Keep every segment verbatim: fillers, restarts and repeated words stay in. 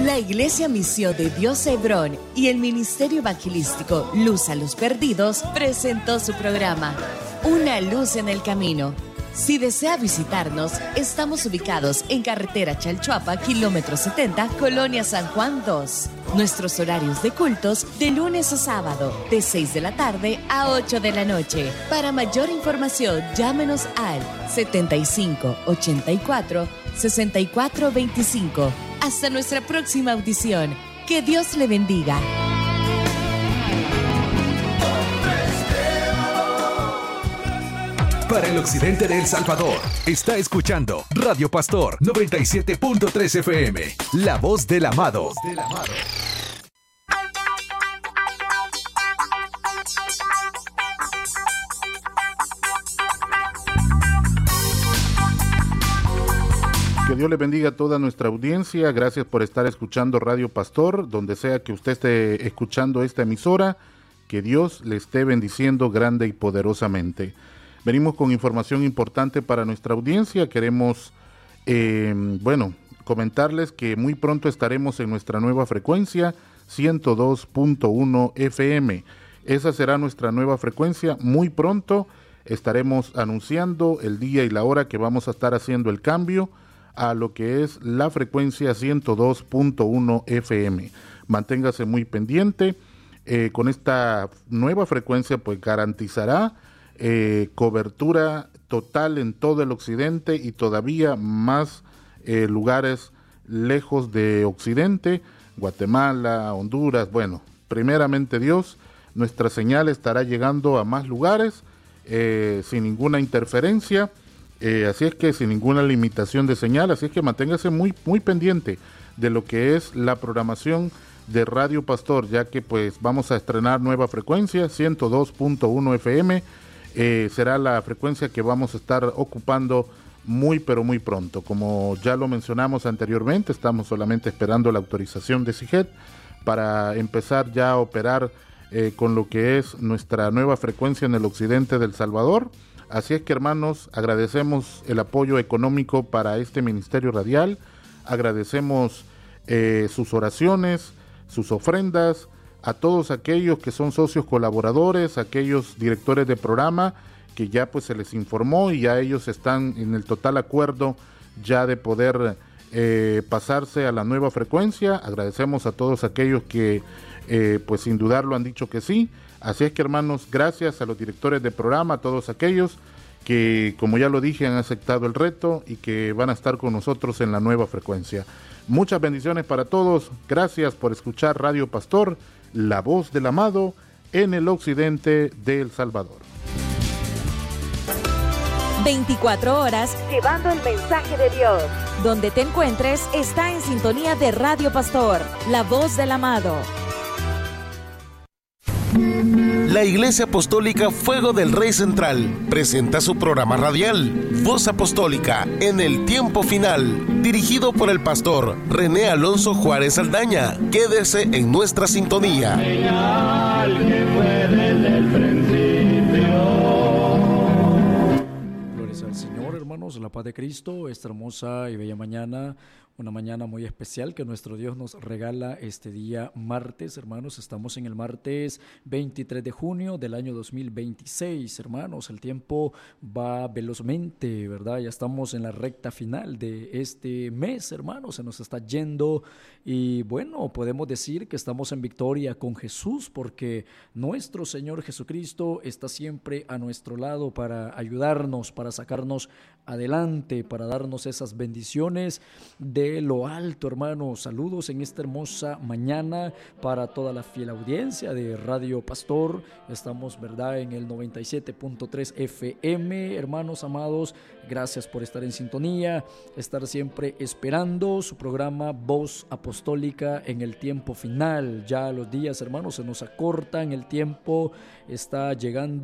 La Iglesia Misión de Dios Hebrón y el Ministerio Evangelístico Luz a los Perdidos presentó su programa Una Luz en el Camino. Si desea visitarnos, estamos ubicados en carretera Chalchuapa, kilómetro setenta, Colonia San Juan dos. Nuestros horarios de cultos de lunes a sábado, de seis de la tarde a ocho de la noche. Para mayor información, llámenos al setenta y cinco ochenta y cuatro sesenta y cuatro veinticinco. Hasta nuestra próxima audición. Que Dios le bendiga. Para el occidente de El Salvador, está escuchando Radio Pastor noventa y siete punto tres F M, La Voz del Amado. Que Dios le bendiga a toda nuestra audiencia. Gracias por estar escuchando Radio Pastor, donde sea que usted esté escuchando esta emisora. Que Dios le esté bendiciendo grande y poderosamente. Venimos con información importante para nuestra audiencia. Queremos, eh, bueno, comentarles que muy pronto estaremos en nuestra nueva frecuencia, ciento dos punto uno F M. Esa será nuestra nueva frecuencia. Muy pronto estaremos anunciando el día y la hora que vamos a estar haciendo el cambio a lo que es la frecuencia ciento dos punto uno F M. Manténgase muy pendiente. Eh, con esta nueva frecuencia, pues garantizará Eh, cobertura total en todo el occidente y todavía más eh, lugares lejos de occidente, Guatemala, Honduras. Bueno, primeramente Dios, nuestra señal estará llegando a más lugares eh, sin ninguna interferencia, eh, así es que sin ninguna limitación de señal, así es que manténgase muy, muy pendiente de lo que es la programación de Radio Pastor, ya que pues vamos a estrenar nueva frecuencia, ciento dos punto uno F M. Eh, será la frecuencia que vamos a estar ocupando muy pero muy pronto. Como ya lo mencionamos anteriormente, estamos solamente esperando la autorización de CIGED para empezar ya a operar eh, con lo que es nuestra nueva frecuencia en el occidente de El Salvador. Así es que, hermanos, agradecemos el apoyo económico para este ministerio radial, agradecemos eh, sus oraciones, sus ofrendas, a todos aquellos que son socios colaboradores, aquellos directores de programa que ya pues se les informó y ya ellos están en el total acuerdo ya de poder eh, pasarse a la nueva frecuencia. Agradecemos a todos aquellos que eh, pues sin dudarlo han dicho que sí. Así es que, hermanos, gracias a los directores de programa, a todos aquellos que, como ya lo dije, han aceptado el reto y que van a estar con nosotros en la nueva frecuencia. Muchas bendiciones para todos. Gracias por escuchar Radio Pastor, La Voz del Amado, en el occidente de El Salvador. veinticuatro horas llevando el mensaje de Dios. Donde te encuentres, está en sintonía de Radio Pastor, La Voz del Amado. La Iglesia Apostólica Fuego del Rey Central presenta su programa radial, Voz Apostólica en el Tiempo Final, dirigido por el pastor René Alonso Juárez Aldaña. Quédese en nuestra sintonía. Señal que fue desde el principio. Gloria al Señor, hermanos, la paz de Cristo, esta hermosa y bella mañana. Una mañana muy especial que nuestro Dios nos regala este día martes, hermanos. Estamos en el martes veintitrés de junio del año dos mil veintiséis, hermanos. El tiempo va velozmente, ¿verdad? Ya estamos en la recta final de este mes, hermanos. Se nos está yendo y bueno, podemos decir que estamos en victoria con Jesús porque nuestro Señor Jesucristo está siempre a nuestro lado para ayudarnos, para sacarnos adelante, para darnos esas bendiciones de de lo alto, hermanos. Saludos en esta hermosa mañana para toda la fiel audiencia de Radio Pastor. Estamos, ¿verdad?, en el noventa y siete punto tres F M, hermanos amados. Gracias por estar en sintonía, estar siempre esperando su programa Voz Apostólica en el Tiempo Final. Ya los días, hermanos, se nos acortan, el tiempo está llegando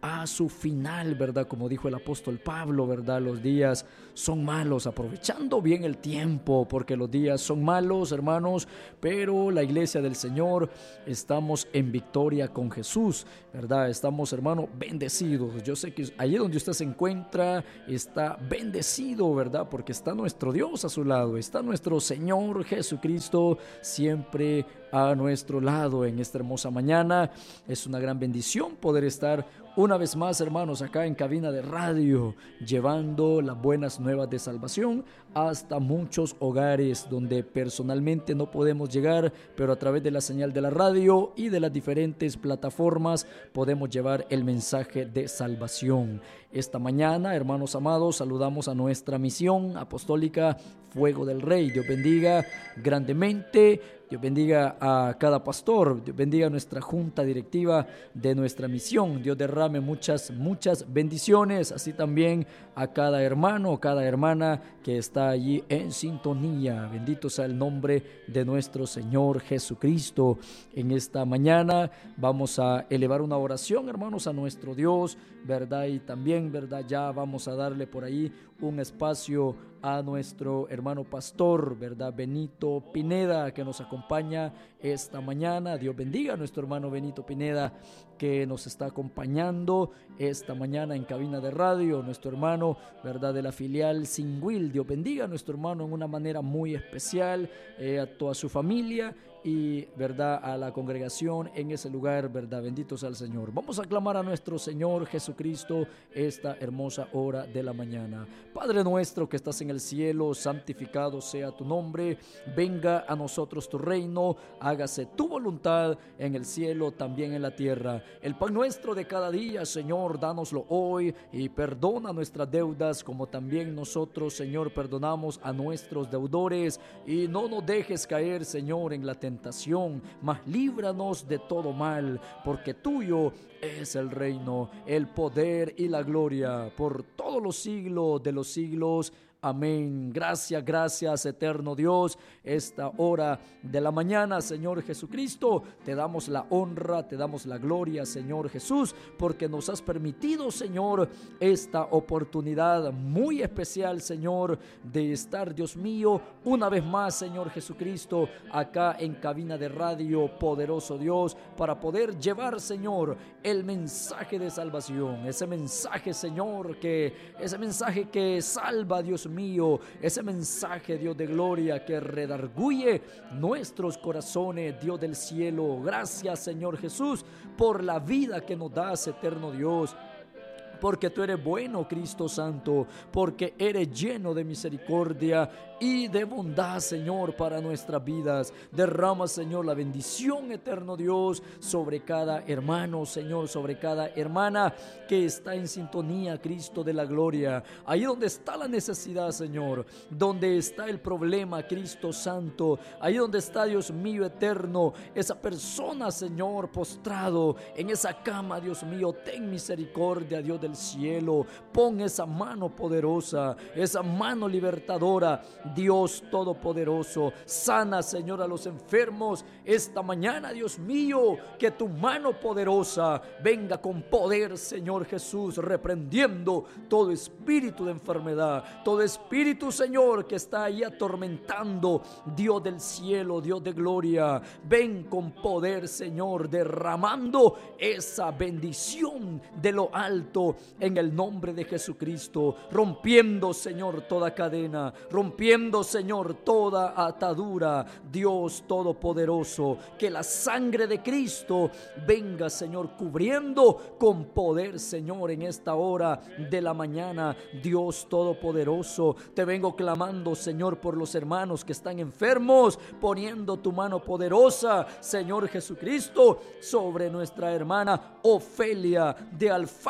a su final, ¿verdad? Como dijo el apóstol Pablo, ¿verdad? Los días son malos, aprovechando bien el tiempo, porque los días son malos, hermanos, pero la iglesia del Señor estamos en victoria con Jesús, ¿verdad? Estamos, hermano, bendecidos. Yo sé que allí donde usted se encuentra está bendecido, ¿verdad? Porque está nuestro Dios a su lado, está nuestro Señor Jesucristo siempre a nuestro lado en esta hermosa mañana. Es una gran bendición poder estar una vez más, hermanos, acá en cabina de radio, llevando las buenas nuevas de salvación hasta muchos hogares donde personalmente no podemos llegar, pero a través de la señal de la radio y de las diferentes plataformas podemos llevar el mensaje de salvación. Esta mañana, hermanos amados, saludamos a nuestra misión apostólica Fuego del Rey. Dios bendiga grandemente. Dios bendiga a cada pastor, Dios bendiga a nuestra junta directiva de nuestra misión. Dios derrame muchas, muchas bendiciones, así también a cada hermano, cada hermana que está allí en sintonía. Bendito sea el nombre de nuestro Señor Jesucristo. En esta mañana vamos a elevar una oración, hermanos, a nuestro Dios, ¿verdad? Y también, ¿verdad? Ya vamos a darle por ahí un espacio a nuestro hermano pastor, ¿verdad? Benito Pineda, que nos acompaña esta mañana. Dios bendiga a nuestro hermano Benito Pineda, que nos está acompañando esta mañana en cabina de radio, nuestro hermano, ¿verdad? De la filial Singüil. Dios bendiga a nuestro hermano en una manera muy especial, eh, a toda su familia y, ¿verdad?, a la congregación en ese lugar, ¿verdad? Bendito sea el Señor. Vamos a clamar a nuestro Señor Jesucristo esta hermosa hora de la mañana. Padre nuestro que estás en el cielo, santificado sea tu nombre. Venga a nosotros tu reino, hágase tu voluntad en el cielo, también en la tierra. El pan nuestro de cada día, Señor, dánoslo hoy y perdona nuestras deudas como también nosotros, Señor, perdonamos a nuestros deudores. Y no nos dejes caer, Señor, en la tentación. tentación, mas líbranos de todo mal, porque tuyo es el reino, el poder y la gloria por todos los siglos de los siglos. Amén. Gracias, gracias, eterno Dios. Esta hora de la mañana, Señor Jesucristo, te damos la honra, te damos la gloria, Señor Jesús, porque nos has permitido, Señor, esta oportunidad muy especial, Señor, de estar, Dios mío, una vez más, Señor Jesucristo, acá en cabina de radio, poderoso Dios, para poder llevar, Señor, el mensaje de salvación, ese mensaje, Señor, que ese mensaje que salva, Dios mío, ese mensaje, Dios de gloria, que redarguye nuestros corazones, Dios del cielo. Gracias, Señor Jesús, por la vida que nos das, eterno Dios, porque tú eres bueno, Cristo Santo, porque eres lleno de misericordia y de bondad, Señor, para nuestras vidas. Derrama, Señor, la bendición, eterno Dios, sobre cada hermano, Señor, sobre cada hermana que está en sintonía, Cristo de la gloria. Ahí donde está la necesidad, Señor, donde está el problema, Cristo Santo, ahí donde está, Dios mío eterno, esa persona, Señor, postrado en esa cama, Dios mío, ten misericordia, Dios del cielo. Pon esa mano poderosa, esa mano libertadora, Dios todopoderoso. Sana, Señor, a los enfermos esta mañana, Dios mío, que tu mano poderosa venga con poder, Señor Jesús, reprendiendo todo espíritu de enfermedad, todo espíritu, Señor, que está ahí atormentando, Dios del cielo, Dios de gloria. Ven con poder, Señor, derramando esa bendición de lo alto en el nombre de Jesucristo, rompiendo, Señor, toda cadena, rompiendo, Señor, toda atadura. Dios todopoderoso, que la sangre de Cristo venga, Señor, cubriendo con poder, Señor, en esta hora de la mañana. Dios todopoderoso, te vengo clamando, Señor, por los hermanos que están enfermos, poniendo tu mano poderosa, Señor Jesucristo, sobre nuestra hermana Ofelia de Alfaro, Dios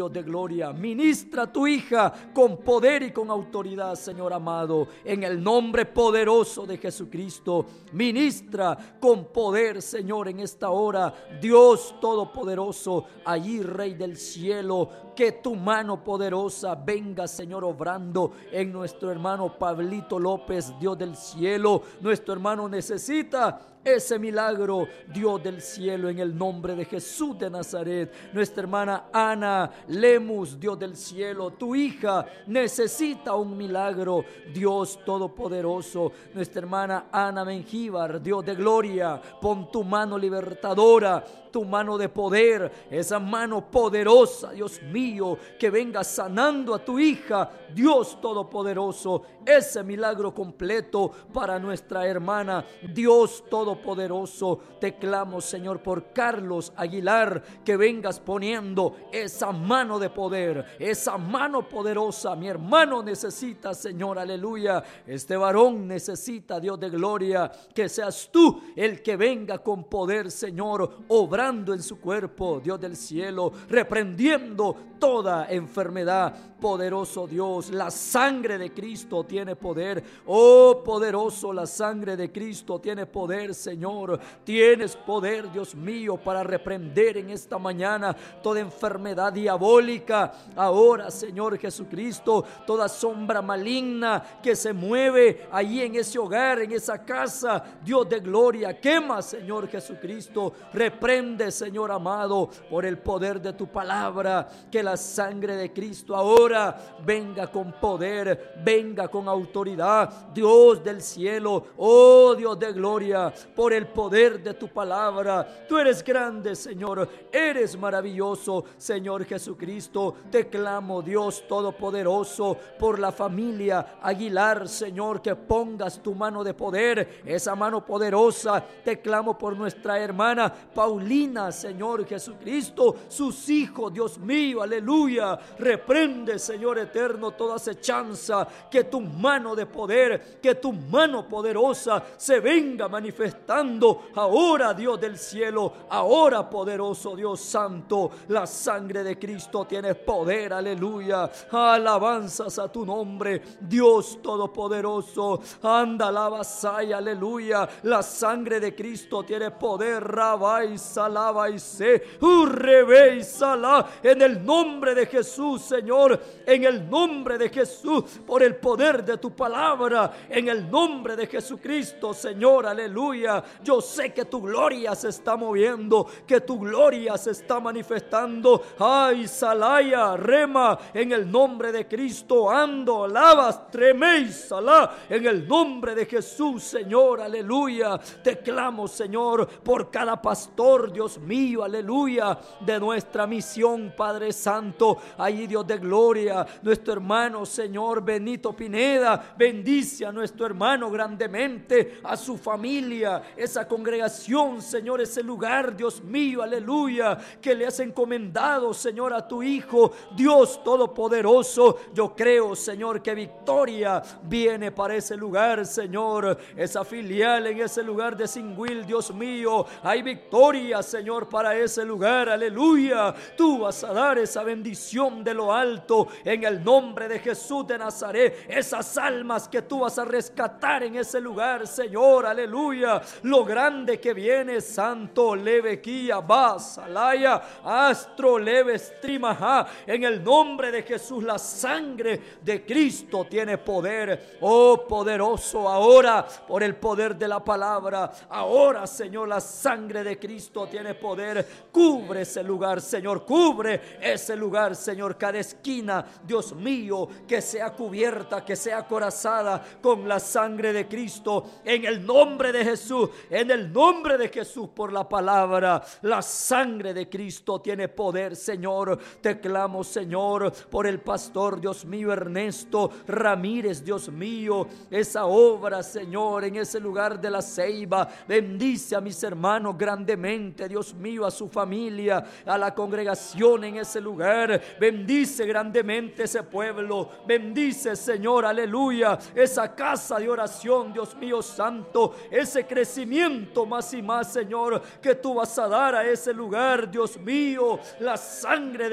Dios de gloria, ministra a tu hija con poder y con autoridad, Señor amado, en el nombre poderoso de Jesucristo. Ministra con poder, Señor, en esta hora, Dios todopoderoso, allí, Rey del cielo, que tu mano poderosa venga, Señor, obrando en nuestro hermano Pablito López, Dios del cielo. Nuestro hermano necesita ese milagro, Dios del cielo, en el nombre de Jesús de Nazaret. Nuestra hermana Ana Lemus, Dios del cielo, tu hija necesita un milagro, Dios todopoderoso. Nuestra hermana Ana Mengíbar, Dios de gloria, pon tu mano libertadora, tu mano de poder, esa mano poderosa, Dios mío, que venga sanando a tu hija, Dios todopoderoso, ese milagro completo para nuestra hermana, Dios todopoderoso. Te clamo, Señor, por Carlos Aguilar, que vengas poniendo esa mano de poder, esa mano poderosa. Mi hermano necesita, Señor, aleluya, este varón necesita, Dios de gloria, que seas tú el que venga con poder, Señor, obrando en su cuerpo, Dios del cielo, reprendiendo toda enfermedad. Poderoso Dios, la sangre de Cristo tiene poder. Oh, poderoso, la sangre de Cristo tiene poder, Señor. Tienes poder, Dios mío, para reprender en esta mañana toda enfermedad diabólica. Ahora, Señor Jesucristo, toda sombra maligna que se mueve allí en ese hogar, en esa casa, Dios de gloria, quema, Señor Jesucristo. Reprende, Señor amado, por el poder de tu palabra, que la sangre de Cristo ahora venga con poder, venga con autoridad, Dios del cielo. Oh Dios de gloria, por el poder de tu palabra. Tú eres grande, Señor, eres maravilloso, Señor Jesucristo. Te clamo, Dios todopoderoso, por la familia Aguilar, Señor, que pongas tu mano de poder, esa mano poderosa. Te clamo por nuestra hermana Paulina, Señor Jesucristo, sus hijos, Dios mío, aleluya. Reprende, Señor eterno, toda acechanza, que tu mano de poder, que tu mano poderosa se venga manifestando ahora, Dios del cielo, ahora, poderoso Dios santo. La sangre de Cristo tiene poder, aleluya. Alabanzas a tu nombre, Dios todopoderoso. Anda, alabasaya, aleluya. La sangre de Cristo tiene poder, rabai, salaba y se, urrebe y salá, en el nombre de Jesús, Señor, en el nombre de Jesús, por el poder de tu palabra, en el nombre de Jesucristo, Señor, aleluya. Yo sé que tu gloria se está moviendo, que tu gloria se está manifestando. Ay, salaya, rema, en el nombre de Cristo, ando, alabas, tremei, salá, en el nombre de Jesús, Señor, aleluya. Te clamo, Señor, por cada pastor, Dios mío, aleluya, de nuestra misión, Padre Santo, allí, Dios de gloria, nuestro hermano, Señor, Benito Pineda, bendice a nuestro hermano grandemente, a su familia, esa congregación, Señor, ese lugar, Dios mío, aleluya, que le has encomendado, Señor, a tu Hijo, Dios todopoderoso. Yo creo, Señor, que victoria viene para ese lugar, Señor, esa filial en ese lugar de Singüil, Dios mío, hay victoria, Señor, para ese lugar, aleluya. Tú vas a dar esa bendición de lo alto en el nombre de Jesús de Nazaret, esas almas que tú vas a rescatar en ese lugar, Señor, aleluya. Lo grande que viene, santo, leve, kia, vas, alaya, astro, leve, strimaha, en el nombre de Jesús. La sangre de Cristo tiene poder, oh poderoso, ahora, por el poder de la palabra, ahora, Señor, la sangre de Cristo tiene poder. Cubre ese lugar, Señor, cubre ese lugar, Señor, cada esquina, Dios mío, que sea cubierta, que sea acorazada con la sangre de Cristo, en el nombre de Jesús, en el nombre de Jesús, por la palabra. La sangre de Cristo tiene poder, Señor. Te clamo, Señor, por el pastor, Dios mío, Ernesto Ramírez, Dios mío, esa obra, Señor, en ese lugar de la Ceiba. Bendice a mis hermanos grandemente, Dios mío, a su familia, a la congregación en ese lugar. Bendice grandemente ese pueblo, bendice, Señor, aleluya, esa casa de oración, Dios mío santo, ese crecimiento más y más, Señor, que tú vas a dar a ese lugar, Dios mío. La sangre de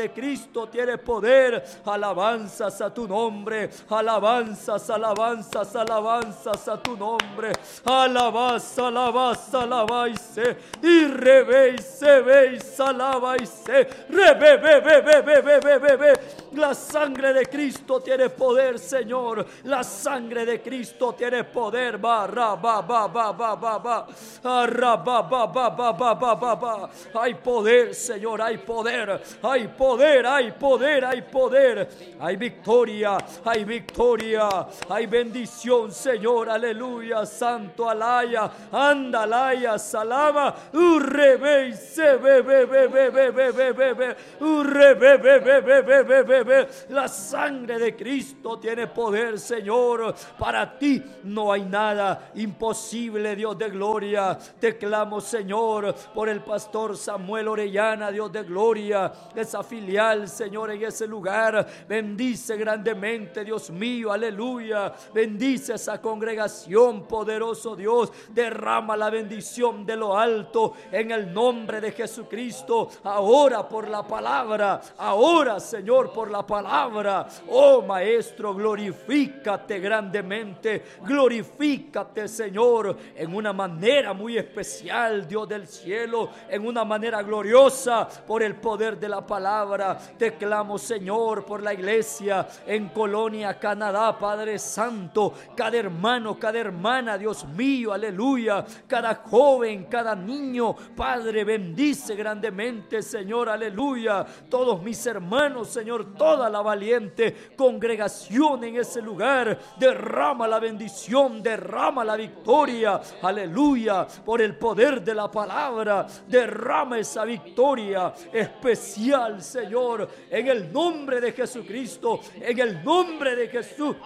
de Cristo tiene poder. Alabanzas a tu nombre, alabanzas, alabanzas, alabanzas a tu nombre. Alabas, alabas, alabáise, y reveise, veis, alabáise, rebe, be, be, be, be, be, be, be, be. La sangre de Cristo tiene poder, Señor. La sangre de Cristo tiene poder. Ba, ra, ba, ba, ba, ba, ba, ba. Ra, ba, ba, ba, ba, ba, ba, ba, ba. Hay poder, Señor, hay poder. Hay poder, hay poder, hay poder. Hay victoria, hay victoria. Hay bendición, Señor. Aleluya. Santo alaya. Anda alaya. Salama. Urrebe, se be, be, be, be, be, be, be, be, be. Urrebe, be, be, be, be, be, be. La sangre de Cristo tiene poder, Señor. Para ti no hay nada imposible, Dios de gloria. Te clamo, Señor, por el pastor Samuel Orellana, Dios de gloria, esa filial, Señor, en ese lugar. Bendice grandemente, Dios mío, aleluya. Bendice esa congregación, poderoso Dios. Derrama la bendición de lo alto en el nombre de Jesucristo. Ahora por la palabra, ahora, Señor, por la palabra. Oh Maestro, glorifícate grandemente, glorifícate, Señor, en una manera muy especial, Dios del cielo, en una manera gloriosa por el poder de la palabra. Te clamo, Señor, por la iglesia en Colonia, Canadá, Padre Santo, cada hermano, cada hermana, Dios mío, aleluya, cada joven, cada niño, Padre, bendice grandemente, Señor, aleluya, todos mis hermanos, Señor, toda la valiente congregación en ese lugar. Derrama la bendición, derrama la victoria, aleluya, por el poder de la palabra. Derrama esa victoria especial, Señor, en el nombre de Jesucristo, en el nombre de Jesús.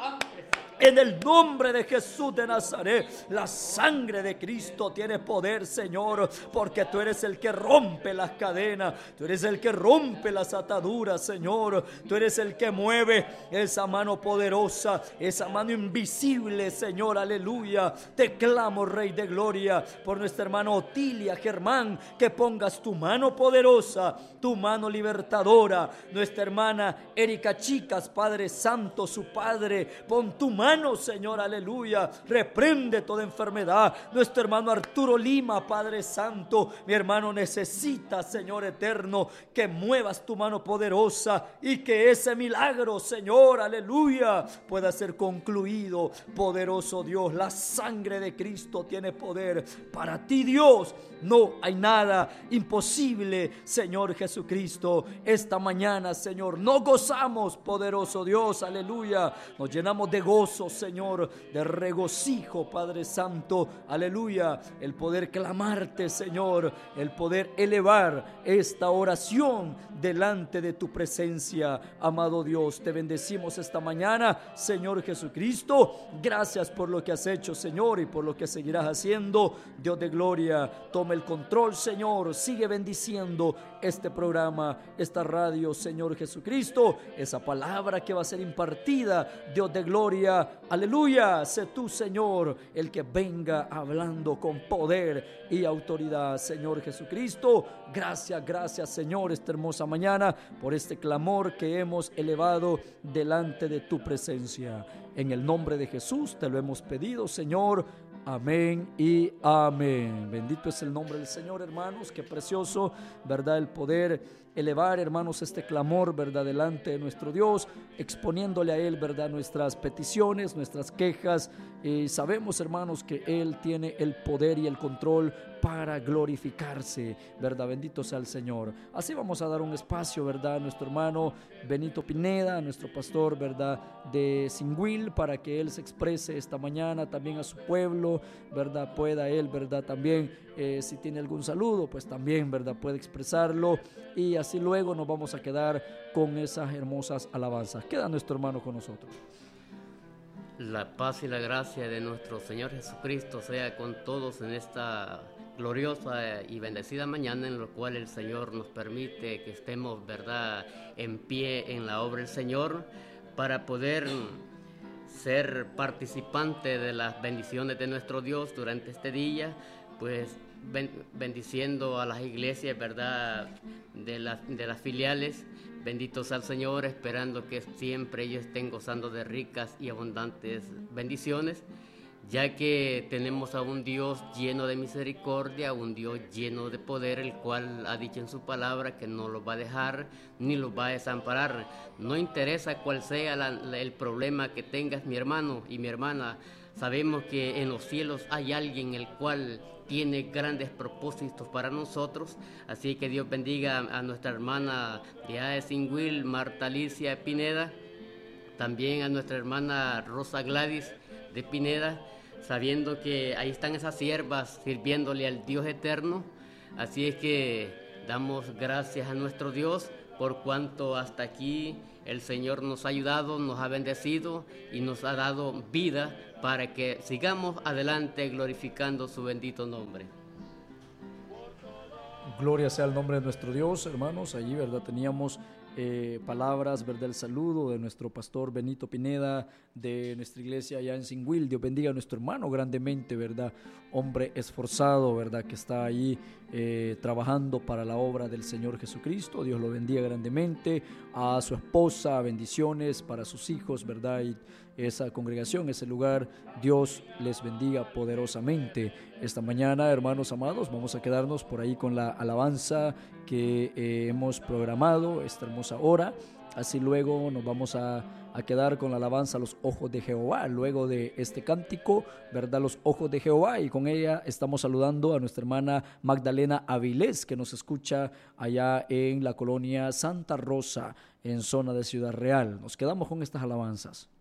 En el nombre de Jesús de Nazaret, la sangre de Cristo tiene poder, Señor, porque tú eres el que rompe las cadenas, tú eres el que rompe las ataduras, Señor, tú eres el que mueve esa mano poderosa, esa mano invisible, Señor, aleluya. Te clamo, Rey de Gloria, por nuestra hermana Otilia Germán, que pongas tu mano poderosa, tu mano libertadora. Nuestra hermana Erika Chicas, Padre Santo, su Padre, pon tu mano, Señor, aleluya, reprende toda enfermedad. Nuestro hermano Arturo Lima, Padre Santo, mi hermano necesita, Señor eterno, que muevas tu mano poderosa y que ese milagro, Señor, aleluya, pueda ser concluido. Poderoso Dios, la sangre de Cristo tiene poder. Para ti, Dios, no hay nada imposible, Señor Jesucristo. Esta mañana, Señor, nos gozamos, poderoso Dios, aleluya, nos llenamos de gozo, Señor, de regocijo, Padre Santo, aleluya, el poder clamarte, Señor, el poder elevar esta oración delante de tu presencia. Amado Dios, te bendecimos esta mañana, Señor Jesucristo. Gracias por lo que has hecho, Señor, y por lo que seguirás haciendo. Dios de gloria, toma el control, Señor, sigue bendiciendo este programa, esta radio, Señor Jesucristo, esa palabra que va a ser impartida, Dios de gloria, aleluya, sé tú, Señor, el que venga hablando con poder y autoridad, Señor Jesucristo. Gracias, gracias, Señor, esta hermosa mañana, por este clamor que hemos elevado delante de tu presencia. En el nombre de Jesús te lo hemos pedido, Señor. Amén y amén. Bendito es el nombre del Señor, hermanos. Qué precioso, ¿verdad? El poder elevar, hermanos, este clamor, ¿verdad? Delante de nuestro Dios, exponiéndole a Él, ¿verdad? Nuestras peticiones, nuestras quejas. Y sabemos, hermanos, que Él tiene el poder y el control para glorificarse, ¿verdad? Bendito sea el Señor. Así vamos a dar un espacio, ¿verdad? A nuestro hermano Benito Pineda, a nuestro pastor, ¿verdad? De Singuil, para que él se exprese esta mañana también a su pueblo, ¿verdad? Pueda él, ¿verdad? También, eh, si tiene algún saludo, pues también, ¿verdad? Puede expresarlo, y así luego nos vamos a quedar con esas hermosas alabanzas. Queda nuestro hermano con nosotros. La paz y la gracia de nuestro Señor Jesucristo sea con todos en esta gloriosa y bendecida mañana, en la cual el Señor nos permite que estemos, ¿verdad?, en pie en la obra del Señor, para poder ser participante de las bendiciones de nuestro Dios durante este día. Pues bendiciendo a las iglesias, ¿verdad?, de, la, de las filiales. Benditos al Señor, esperando que siempre ellos estén gozando de ricas y abundantes bendiciones, ya que tenemos a un Dios lleno de misericordia, un Dios lleno de poder, el cual ha dicho en su palabra que no los va a dejar ni los va a desamparar. No interesa cuál sea la, la, el problema que tengas, mi hermano y mi hermana, sabemos que en los cielos hay alguien el cual tiene grandes propósitos para nosotros, así que Dios bendiga a nuestra hermana de A E Singuil, Marta Alicia Pineda, también a nuestra hermana Rosa Gladys de Pineda, sabiendo que ahí están esas siervas sirviéndole al Dios eterno. Así es que damos gracias a nuestro Dios por cuanto hasta aquí el Señor nos ha ayudado, nos ha bendecido y nos ha dado vida para que sigamos adelante glorificando su bendito nombre. Gloria sea el nombre de nuestro Dios, hermanos. Allí, ¿verdad? Teníamos eh, palabras, ¿verdad? El saludo de nuestro pastor Benito Pineda, de nuestra iglesia allá en Singuil. Dios bendiga a nuestro hermano grandemente, ¿verdad? Hombre esforzado, ¿verdad? Que está ahí eh, trabajando para la obra del Señor Jesucristo. Dios lo bendiga grandemente. A su esposa, bendiciones para sus hijos, ¿verdad? Y esa congregación, ese lugar, Dios les bendiga poderosamente. Esta mañana, hermanos amados, vamos a quedarnos por ahí con la alabanza que eh, hemos programado esta hermosa hora. Así luego nos vamos a, a quedar con la alabanza Los Ojos de Jehová, luego de este cántico, ¿verdad? Los Ojos de Jehová, y con ella estamos saludando a nuestra hermana Magdalena Avilés, que nos escucha allá en la colonia Santa Rosa, en zona de Ciudad Real. Nos quedamos con estas alabanzas.